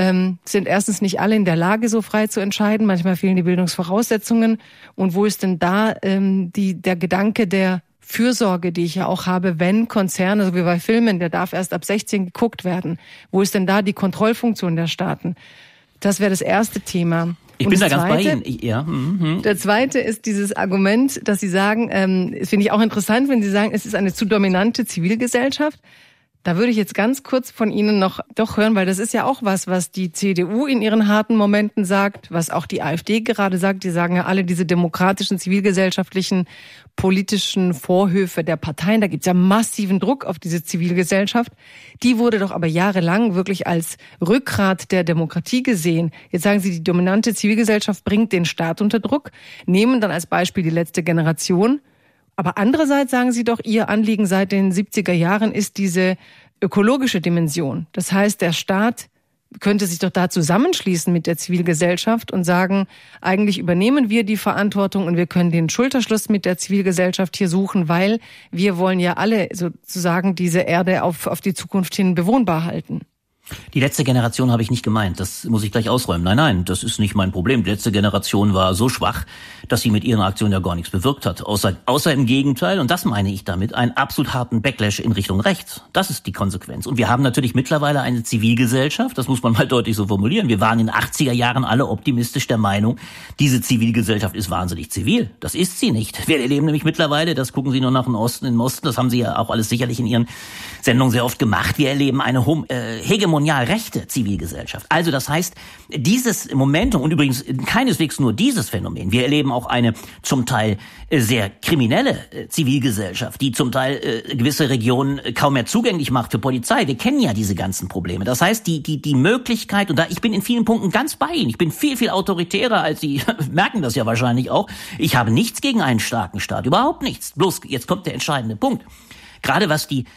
sind erstens nicht alle in der Lage, so frei zu entscheiden. Manchmal fehlen die Bildungsvoraussetzungen. Und wo ist denn da der Gedanke der Fürsorge, die ich ja auch habe, wenn Konzerne, so wie bei Filmen, der darf erst ab 16 geguckt werden. Wo ist denn da die Kontrollfunktion der Staaten? Das wäre das erste Thema. Ich bin da ganz bei Ihnen. Der zweite ist dieses Argument, dass Sie sagen, finde ich auch interessant, wenn Sie sagen, es ist eine zu dominante Zivilgesellschaft. Da würde ich jetzt ganz kurz von Ihnen noch doch hören, weil das ist ja auch was die CDU in ihren harten Momenten sagt, was auch die AfD gerade sagt. Die sagen ja alle diese demokratischen, zivilgesellschaftlichen, politischen Vorhöfe der Parteien. Da gibt's ja massiven Druck auf diese Zivilgesellschaft. Die wurde doch aber jahrelang wirklich als Rückgrat der Demokratie gesehen. Jetzt sagen Sie, die dominante Zivilgesellschaft bringt den Staat unter Druck, nehmen dann als Beispiel die letzte Generation. Aber andererseits sagen Sie doch, Ihr Anliegen seit den 70er Jahren ist diese ökologische Dimension. Das heißt, der Staat könnte sich doch da zusammenschließen mit der Zivilgesellschaft und sagen, eigentlich übernehmen wir die Verantwortung und wir können den Schulterschluss mit der Zivilgesellschaft hier suchen, weil wir wollen ja alle sozusagen diese Erde auf die Zukunft hin bewohnbar halten. Die letzte Generation habe ich nicht gemeint, das muss ich gleich ausräumen. Nein, das ist nicht mein Problem. Die letzte Generation war so schwach, dass sie mit ihrer Aktion ja gar nichts bewirkt hat. Außer im Gegenteil, und das meine ich damit, einen absolut harten Backlash in Richtung rechts. Das ist die Konsequenz. Und wir haben natürlich mittlerweile eine Zivilgesellschaft, das muss man mal deutlich so formulieren. Wir waren in den 80er Jahren alle optimistisch der Meinung, diese Zivilgesellschaft ist wahnsinnig zivil. Das ist sie nicht. Wir erleben nämlich mittlerweile, das gucken Sie nur nach dem Osten, im Osten, das haben Sie ja auch alles sicherlich in Ihren Sendungen sehr oft gemacht, wir erleben eine hegemonial rechte Zivilgesellschaft. Also das heißt, dieses Momentum und übrigens keineswegs nur dieses Phänomen, wir erleben auch eine zum Teil sehr kriminelle Zivilgesellschaft, die zum Teil gewisse Regionen kaum mehr zugänglich macht für Polizei. Wir kennen ja diese ganzen Probleme. Das heißt, die Möglichkeit, und da ich bin in vielen Punkten ganz bei Ihnen, ich bin viel, viel autoritärer, als Sie merken das ja wahrscheinlich auch. Ich habe nichts gegen einen starken Staat, überhaupt nichts. Bloß, jetzt kommt der entscheidende Punkt. Gerade was die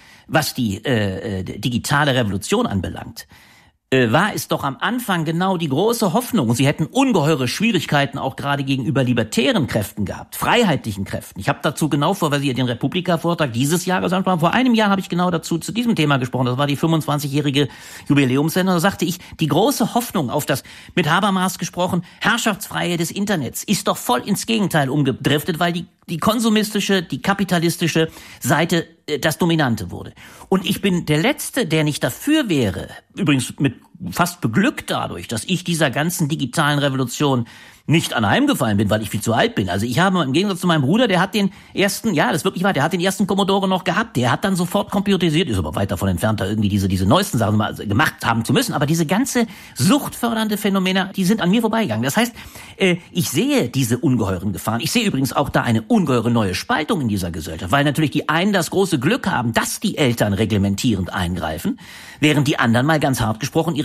digitale Revolution anbelangt, war es doch am Anfang genau die große Hoffnung, und sie hätten ungeheure Schwierigkeiten auch gerade gegenüber libertären Kräften gehabt, freiheitlichen Kräften. Ich habe dazu genau weil Sie den Republika-Vortrag dieses Jahres ansprachen, vor einem Jahr habe ich genau zu diesem Thema gesprochen, das war die 25-jährige Jubiläumssendung, da sagte ich, die große Hoffnung auf das, mit Habermas gesprochen, Herrschaftsfreie des Internets ist doch voll ins Gegenteil umgedriftet, weil die konsumistische, die kapitalistische Seite das Dominante wurde. Und ich bin der Letzte, der nicht dafür wäre, übrigens mit fast beglückt dadurch, dass ich dieser ganzen digitalen Revolution nicht anheimgefallen bin, weil ich viel zu alt bin. Also ich habe im Gegensatz zu meinem Bruder, der hat den ersten, ja, das ist wirklich wahr, der hat den ersten Commodore noch gehabt, der hat dann sofort computerisiert, ist aber weit davon entfernt, da irgendwie diese neuesten Sachen mal gemacht haben zu müssen, aber diese ganze suchtfördernde Phänomene, die sind an mir vorbeigegangen. Das heißt, ich sehe diese ungeheuren Gefahren. Ich sehe übrigens auch da eine ungeheure neue Spaltung in dieser Gesellschaft, weil natürlich die einen das große Glück haben, dass die Eltern reglementierend eingreifen, während die anderen mal ganz hart gesprochen ihren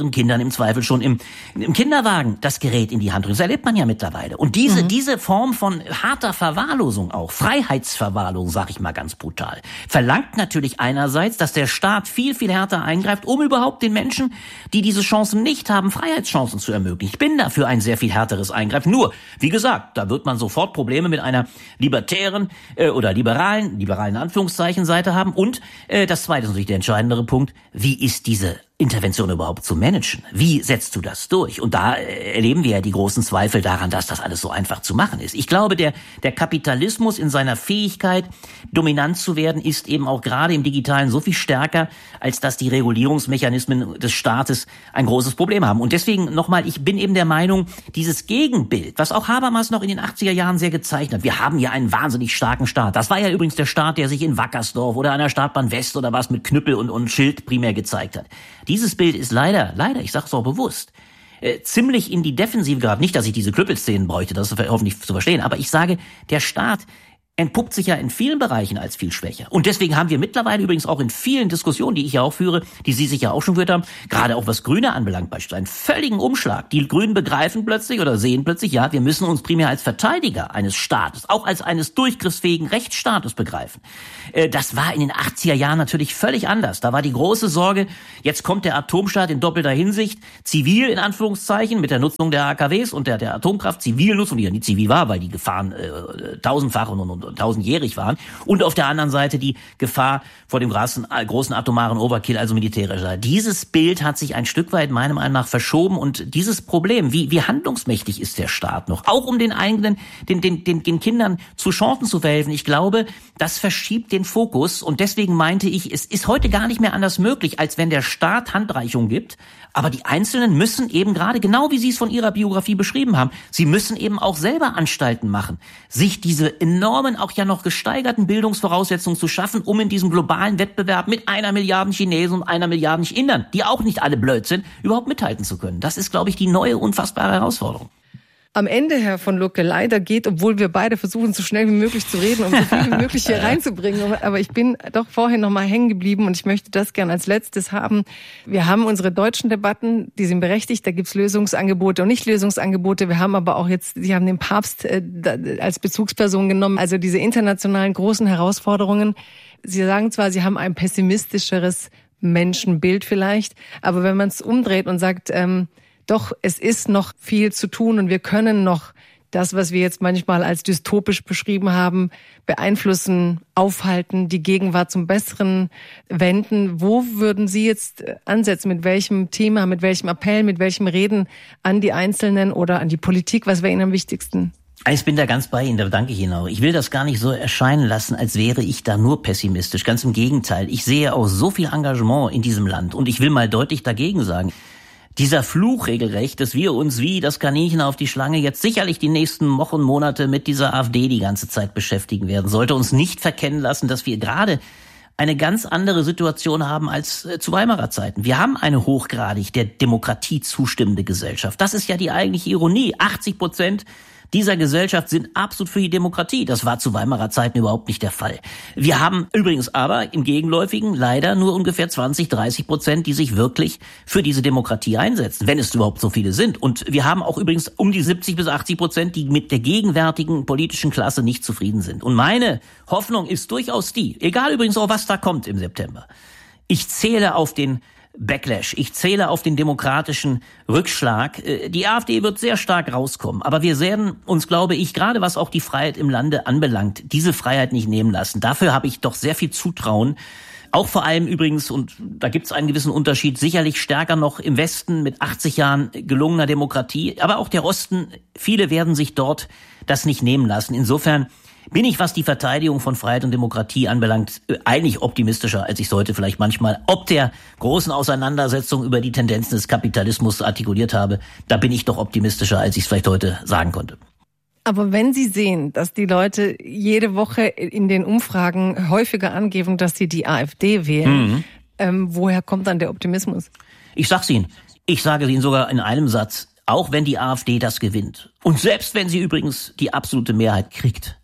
ihren Kindern im Zweifel schon im Kinderwagen das Gerät in die Hand drücken. Das erlebt man ja mittlerweile. Und diese Form von harter Verwahrlosung auch, Freiheitsverwahrlosung, sag ich mal ganz brutal, verlangt natürlich einerseits, dass der Staat viel, viel härter eingreift, um überhaupt den Menschen, die diese Chancen nicht haben, Freiheitschancen zu ermöglichen. Ich bin dafür ein sehr viel härteres Eingreifen. Nur, wie gesagt, da wird man sofort Probleme mit einer libertären oder liberalen Anführungszeichen Seite haben. Und das zweite ist natürlich der entscheidendere Punkt, wie ist diese Intervention überhaupt zu managen? Wie setzt du das durch? Und da erleben wir ja die großen Zweifel daran, dass das alles so einfach zu machen ist. Ich glaube, der Kapitalismus in seiner Fähigkeit, dominant zu werden, ist eben auch gerade im Digitalen so viel stärker, als dass die Regulierungsmechanismen des Staates ein großes Problem haben. Und deswegen nochmal, ich bin eben der Meinung, dieses Gegenbild, was auch Habermas noch in den 80er Jahren sehr gezeichnet hat, wir haben ja einen wahnsinnig starken Staat. Das war ja übrigens der Staat, der sich in Wackersdorf oder an der Startbahn West oder was mit Knüppel und Schild primär gezeigt hat. Dieses Bild ist leider, ich sage es auch bewusst, ziemlich in die Defensive geraten. Nicht, dass ich diese Knüppelszenen bräuchte, das ist hoffentlich zu verstehen, aber ich sage, der Staat entpuppt sich ja in vielen Bereichen als viel schwächer. Und deswegen haben wir mittlerweile übrigens auch in vielen Diskussionen, die ich ja auch führe, die Sie sich ja auch schon geführt haben, gerade auch was Grüne anbelangt, beispielsweise einen völligen Umschlag. Die Grünen begreifen plötzlich oder sehen plötzlich, ja, wir müssen uns primär als Verteidiger eines Staates, auch als eines durchgriffsfähigen Rechtsstaates begreifen. Das war in den 80er Jahren natürlich völlig anders. Da war die große Sorge, jetzt kommt der Atomstaat in doppelter Hinsicht, zivil in Anführungszeichen, mit der Nutzung der AKWs und der Atomkraft, Zivilnutzung, die ja nicht zivil war, weil die Gefahren tausendfach und tausendjährig waren. Und auf der anderen Seite die Gefahr vor dem großen atomaren Overkill, also militärischer. Dieses Bild hat sich ein Stück weit meiner Meinung nach verschoben und dieses Problem, wie handlungsmächtig ist der Staat noch, auch um den eigenen, den Kindern zu Chancen zu verhelfen, ich glaube, das verschiebt den Fokus und deswegen meinte ich, es ist heute gar nicht mehr anders möglich, als wenn der Staat Handreichung gibt, aber die Einzelnen müssen eben gerade, genau wie Sie es von Ihrer Biografie beschrieben haben, sie müssen eben auch selber Anstalten machen, sich diese enormen, auch ja noch gesteigerten Bildungsvoraussetzungen zu schaffen, um in diesem globalen Wettbewerb mit 1 Milliarde Chinesen und 1 Milliarde Indern, die auch nicht alle blöd sind, überhaupt mithalten zu können. Das ist, glaube ich, die neue, unfassbare Herausforderung. Am Ende, Herr von Lucke, leider geht, obwohl wir beide versuchen, so schnell wie möglich zu reden, um so viel wie möglich hier reinzubringen. Aber ich bin doch vorhin noch mal hängen geblieben und ich möchte das gern als letztes haben. Wir haben unsere deutschen Debatten, die sind berechtigt, da gibt's Lösungsangebote und Nicht-Lösungsangebote. Wir haben aber auch jetzt, Sie haben den Papst als Bezugsperson genommen, also diese internationalen großen Herausforderungen. Sie sagen zwar, Sie haben ein pessimistischeres Menschenbild vielleicht, aber wenn man es umdreht und sagt, doch, es ist noch viel zu tun und wir können noch das, was wir jetzt manchmal als dystopisch beschrieben haben, beeinflussen, aufhalten, die Gegenwart zum Besseren wenden. Wo würden Sie jetzt ansetzen? Mit welchem Thema, mit welchem Appell, mit welchem Reden an die Einzelnen oder an die Politik? Was wäre Ihnen am wichtigsten? Ich bin da ganz bei Ihnen, da danke ich Ihnen auch. Ich will das gar nicht so erscheinen lassen, als wäre ich da nur pessimistisch. Ganz im Gegenteil. Ich sehe auch so viel Engagement in diesem Land und ich will mal deutlich dagegen sagen, dieser Fluch regelrecht, dass wir uns wie das Kaninchen auf die Schlange jetzt sicherlich die nächsten Wochen, Monate mit dieser AfD die ganze Zeit beschäftigen werden, sollte uns nicht verkennen lassen, dass wir gerade eine ganz andere Situation haben als zu Weimarer Zeiten. Wir haben eine hochgradig der Demokratie zustimmende Gesellschaft. Das ist ja die eigentliche Ironie. 80% dieser Gesellschaft sind absolut für die Demokratie. Das war zu Weimarer Zeiten überhaupt nicht der Fall. Wir haben übrigens aber im Gegenläufigen leider nur ungefähr 20-30%, die sich wirklich für diese Demokratie einsetzen, wenn es überhaupt so viele sind. Und wir haben auch übrigens um die 70-80%, die mit der gegenwärtigen politischen Klasse nicht zufrieden sind. Und meine Hoffnung ist durchaus die, egal übrigens auch, was da kommt im September. Ich zähle auf den Backlash. Ich zähle auf den demokratischen Rückschlag. Die AfD wird sehr stark rauskommen. Aber wir werden uns, glaube ich, gerade was auch die Freiheit im Lande anbelangt, diese Freiheit nicht nehmen lassen. Dafür habe ich doch sehr viel Zutrauen. Auch vor allem übrigens, und da gibt es einen gewissen Unterschied, sicherlich stärker noch im Westen mit 80 Jahren gelungener Demokratie. Aber auch der Osten, viele werden sich dort das nicht nehmen lassen. Insofern bin ich, was die Verteidigung von Freiheit und Demokratie anbelangt, eigentlich optimistischer, als ich es heute vielleicht manchmal ob der großen Auseinandersetzung über die Tendenzen des Kapitalismus artikuliert habe. Da bin ich doch optimistischer, als ich es vielleicht heute sagen konnte. Aber wenn Sie sehen, dass die Leute jede Woche in den Umfragen häufiger angeben, dass sie die AfD wählen, woher kommt dann der Optimismus? Ich sag's Ihnen. Ich sage Ihnen sogar in einem Satz, auch wenn die AfD das gewinnt und selbst wenn sie übrigens die absolute Mehrheit kriegt,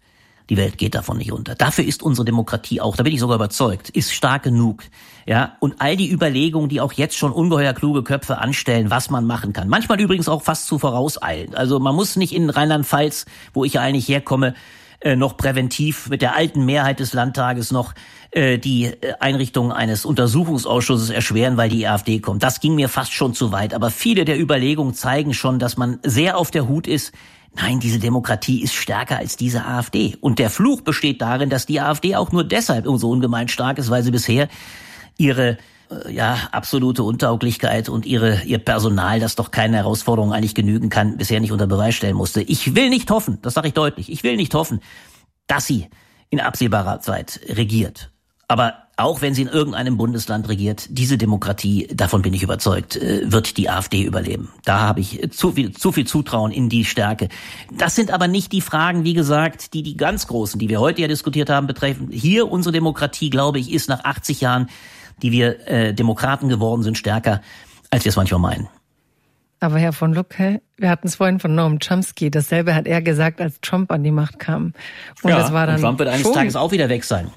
die Welt geht davon nicht unter. Dafür ist unsere Demokratie auch, da bin ich sogar überzeugt, ist stark genug. Ja, und all die Überlegungen, die auch jetzt schon ungeheuer kluge Köpfe anstellen, was man machen kann. Manchmal übrigens auch fast zu vorauseilen. Also man muss nicht in Rheinland-Pfalz, wo ich ja eigentlich herkomme, noch präventiv mit der alten Mehrheit des Landtages noch die Einrichtung eines Untersuchungsausschusses erschweren, weil die AfD kommt. Das ging mir fast schon zu weit. Aber viele der Überlegungen zeigen schon, dass man sehr auf der Hut ist. Nein, diese Demokratie ist stärker als diese AfD. Und der Fluch besteht darin, dass die AfD auch nur deshalb so ungemein stark ist, weil sie bisher ihre absolute Untauglichkeit und ihr Personal, das doch keine Herausforderung eigentlich genügen kann, bisher nicht unter Beweis stellen musste. Ich will nicht hoffen, das sage ich deutlich, ich will nicht hoffen, dass sie in absehbarer Zeit regiert. Aber auch wenn sie in irgendeinem Bundesland regiert, diese Demokratie, davon bin ich überzeugt, wird die AfD überleben. Da habe ich zu viel Zutrauen in die Stärke. Das sind aber nicht die Fragen, wie gesagt, die ganz großen, die wir heute ja diskutiert haben, betreffen. Hier unsere Demokratie, glaube ich, ist nach 80 Jahren, die wir Demokraten geworden sind, stärker, als wir es manchmal meinen. Aber Herr von Lucke, wir hatten es vorhin von Noam Chomsky, dasselbe hat er gesagt, als Trump an die Macht kam. Und das war dann Trump wird eines Tages auch wieder weg sein.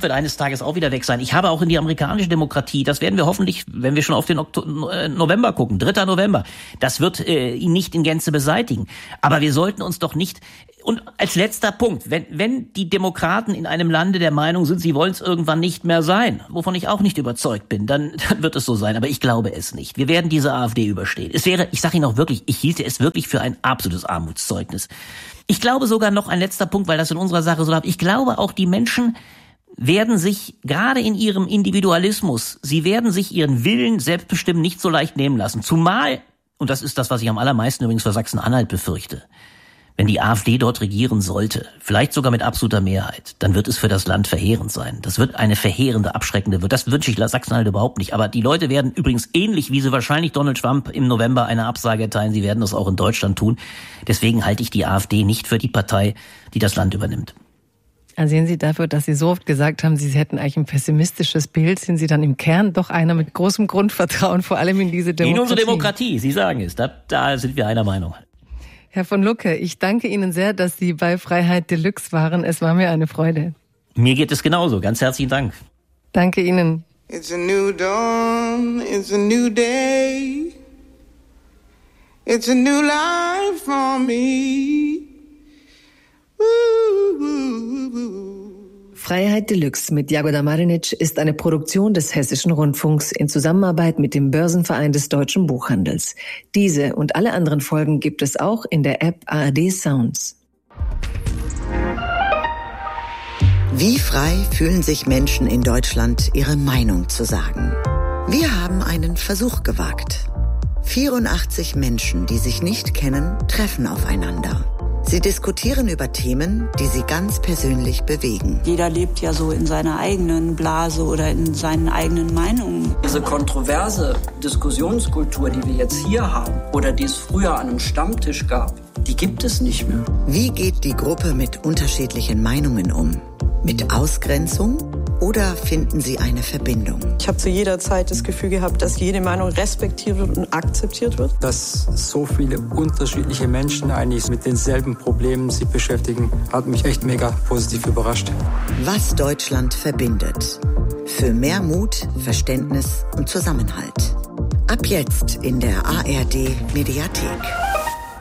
Ich habe auch in die amerikanische Demokratie, das werden wir hoffentlich, wenn wir schon auf den November gucken, 3. November, das wird ihn nicht in Gänze beseitigen. Aber wir sollten uns doch nicht, und als letzter Punkt, wenn die Demokraten in einem Lande der Meinung sind, sie wollen es irgendwann nicht mehr sein, wovon ich auch nicht überzeugt bin, dann wird es so sein. Aber ich glaube es nicht. Wir werden diese AfD überstehen. Es wäre, ich sage Ihnen auch wirklich, ich hielte es wirklich für ein absolutes Armutszeugnis. Ich glaube sogar noch ein letzter Punkt, weil das in unserer Sache so bleibt. Ich glaube auch, die Menschen werden sich gerade in ihrem Individualismus, sie werden sich ihren Willen selbstbestimmt nicht so leicht nehmen lassen. Zumal, und das ist das, was ich am allermeisten übrigens für Sachsen-Anhalt befürchte, wenn die AfD dort regieren sollte, vielleicht sogar mit absoluter Mehrheit, dann wird es für das Land verheerend sein. Das wird eine verheerende, abschreckende, das wünsche ich Sachsen-Anhalt überhaupt nicht. Aber die Leute werden übrigens ähnlich, wie sie wahrscheinlich Donald Trump im November eine Absage erteilen, sie werden das auch in Deutschland tun. Deswegen halte ich die AfD nicht für die Partei, die das Land übernimmt. Sehen Sie dafür, dass Sie so oft gesagt haben, Sie hätten eigentlich ein pessimistisches Bild, sind Sie dann im Kern doch einer mit großem Grundvertrauen, vor allem in diese Demokratie? In unsere Demokratie, Sie sagen es, da sind wir einer Meinung. Herr von Lucke, ich danke Ihnen sehr, dass Sie bei Freiheit Deluxe waren. Es war mir eine Freude. Mir geht es genauso. Ganz herzlichen Dank. Danke Ihnen. It's a new dawn, it's a new day. It's a new life for me. Freiheit Deluxe mit Jagoda Marinic ist eine Produktion des Hessischen Rundfunks in Zusammenarbeit mit dem Börsenverein des Deutschen Buchhandels. Diese und alle anderen Folgen gibt es auch in der App ARD Sounds. Wie frei fühlen sich Menschen in Deutschland, ihre Meinung zu sagen? Wir haben einen Versuch gewagt. 84 Menschen, die sich nicht kennen, treffen aufeinander. Sie diskutieren über Themen, die sie ganz persönlich bewegen. Jeder lebt ja so in seiner eigenen Blase oder in seinen eigenen Meinungen. Diese kontroverse Diskussionskultur, die wir jetzt hier haben oder die es früher an einem Stammtisch gab, die gibt es nicht mehr. Wie geht die Gruppe mit unterschiedlichen Meinungen um? Mit Ausgrenzung oder finden sie eine Verbindung? Ich habe zu jeder Zeit das Gefühl gehabt, dass jede Meinung respektiert wird und akzeptiert wird. Dass so viele unterschiedliche Menschen eigentlich mit denselben Problemen sich beschäftigen, hat mich echt mega positiv überrascht. Was Deutschland verbindet. Für mehr Mut, Verständnis und Zusammenhalt. Ab jetzt in der ARD Mediathek.